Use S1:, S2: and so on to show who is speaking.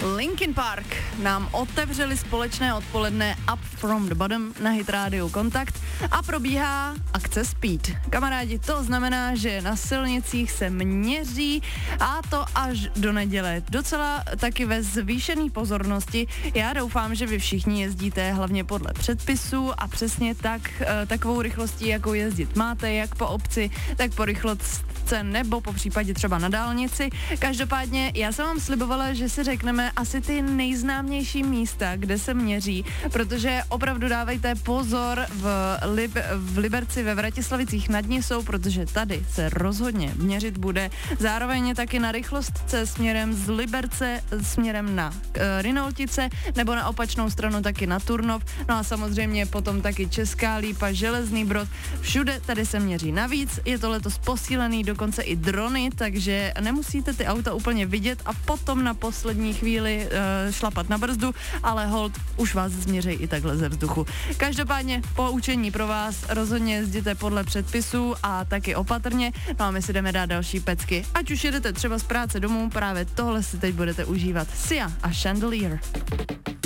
S1: Linkin Park nám otevřeli společné odpoledne Up from the Bottom na Hit Radio Kontakt a probíhá akce Speed. Kamarádi, to znamená, že na silnicích se měří a to až do neděle. Docela taky ve zvýšené pozornosti. Já doufám, že vy všichni jezdíte hlavně podle předpisů a přesně takovou rychlostí, jakou jezdit máte, jak po obci, tak po rychlostce nebo po případě třeba na dálnici. Každopádně já jsem vám slibovala, že si řekneme asi ty nejznámější místa, kde se měří, protože opravdu dávejte pozor v Liberci, ve Vratislavicích nad Nisou, protože tady se rozhodně měřit bude. Zároveň taky na rychlostce směrem z Liberce, směrem na Rinoltice, nebo na opačnou stranu taky na Turnov. No a samozřejmě potom taky Česká Lípa, Železný Brod. Všude tady se měří. Navíc je to letos posílený dokonce i drony, takže nemusíte ty auta úplně vidět a potom na poslední chvíli šlapat na brzdu, ale hold, už vás změří i takhle ze vzduchu. Každopádně poučení pro vás, rozhodně jezděte podle předpisů a taky opatrně. No a my si jdeme dát další pecky. Ať už jedete třeba z práce domů, právě tohle si teď budete užívat. Sia a Chandelier.